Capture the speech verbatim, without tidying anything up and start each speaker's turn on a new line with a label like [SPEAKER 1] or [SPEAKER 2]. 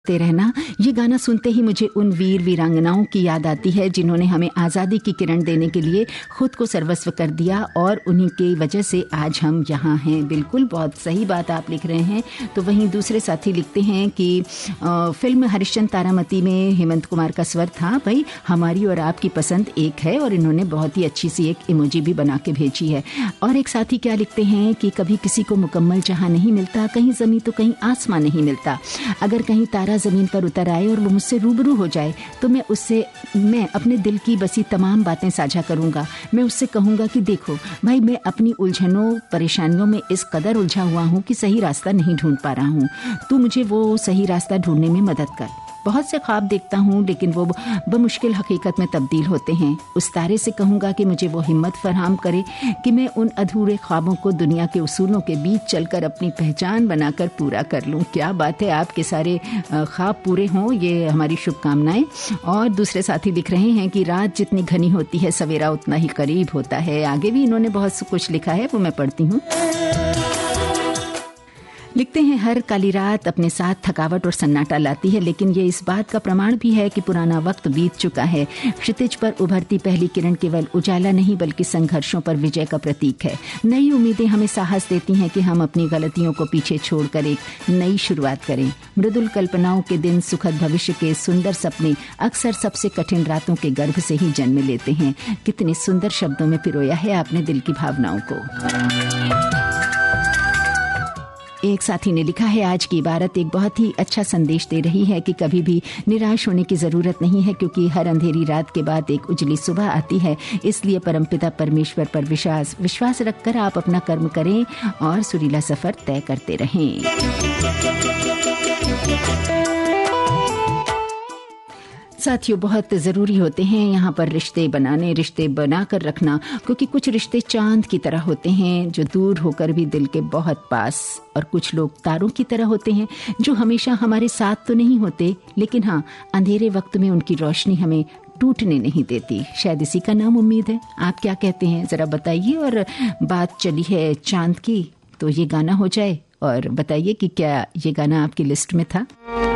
[SPEAKER 1] ते रहना। ये गाना सुनते ही मुझे उन वीर वीरांगनाओं की याद आती है जिन्होंने हमें आज़ादी की किरण देने के लिए खुद को सर्वस्व कर दिया और उन्हीं की वजह से आज हम यहाँ हैं। बिल्कुल, बहुत सही बात आप लिख रहे हैं। तो वहीं दूसरे साथी लिखते हैं कि आ, फिल्म हरिश्चंद्र तारामती में हेमंत कुमार का स्वर था। भाई, हमारी और आपकी पसंद एक है, और इन्होंने बहुत ही अच्छी सी एक इमोजी भी बना के भेजी है। और एक साथी क्या लिखते हैं कि कभी किसी को मुकम्मल जहाँ नहीं मिलता, कहीं ज़मीं तो कहीं आसमान नहीं मिलता। अगर कहीं तारा जमीन पर उतर आए और वो मुझसे रूबरू हो जाए तो मैं उससे मैं अपने दिल की बसी तमाम बातें साझा करूंगा। मैं उससे कहूंगा कि देखो भाई, मैं अपनी उलझनों परेशानियों में इस कदर उलझा हुआ हूं कि सही रास्ता नहीं ढूंढ पा रहा हूं। तू मुझे वो सही रास्ता ढूंढने में मदद कर। बहुत से ख्वाब देखता हूँ लेकिन वो बमुश्किल हकीकत में तब्दील होते हैं। उस तारे से कहूँगा कि मुझे वो हिम्मत फराहम करे कि मैं उन अधूरे ख्वाबों को दुनिया के उसूलों के बीच चलकर अपनी पहचान बनाकर पूरा कर लूँ। क्या बात है, आपके सारे ख्वाब पूरे हों, ये हमारी शुभकामनाएं। और दूसरे साथी लिख रहे हैं कि रात जितनी घनी होती है सवेरा उतना ही करीब होता है। आगे भी इन्होंने बहुत कुछ लिखा है, वो मैं पढ़ती हूँ। लिखते हैं, हर काली रात अपने साथ थकावट और सन्नाटा लाती है, लेकिन ये इस बात का प्रमाण भी है कि पुराना वक्त बीत चुका है। क्षितिज पर उभरती पहली किरण केवल उजाला नहीं बल्कि संघर्षों पर विजय का प्रतीक है। नई उम्मीदें हमें साहस देती हैं कि हम अपनी गलतियों को पीछे छोड़कर एक नई शुरुआत करें। मृदुल कल्पनाओं के दिन, सुखद भविष्य के सुंदर सपने अक्सर सबसे कठिन रातों के गर्भ से ही जन्म लेते हैं। कितने सुंदर शब्दों में पिरोया है आपने दिल की भावनाओं को। एक साथी ने लिखा है, आज की इबारत एक बहुत ही अच्छा संदेश दे रही है कि कभी भी निराश होने की जरूरत नहीं है, क्योंकि हर अंधेरी रात के बाद एक उजली सुबह आती है। इसलिए परमपिता परमेश्वर पर विश्वास विश्वास रखकर आप अपना कर्म करें और सुरीला सफर तय करते रहें। साथियों, बहुत ज़रूरी होते हैं यहाँ पर रिश्ते बनाने, रिश्ते बनाकर रखना, क्योंकि कुछ रिश्ते चांद की तरह होते हैं जो दूर होकर भी दिल के बहुत पास, और कुछ लोग तारों की तरह होते हैं जो हमेशा हमारे साथ तो नहीं होते, लेकिन हाँ, अंधेरे वक्त में उनकी रोशनी हमें टूटने नहीं देती। शायद इसी का नाम उम्मीद है। आप क्या कहते हैं, ज़रा बताइए। और बात चली है चांद की, तो ये गाना हो जाए और बताइए कि क्या ये गाना आपकी लिस्ट में था।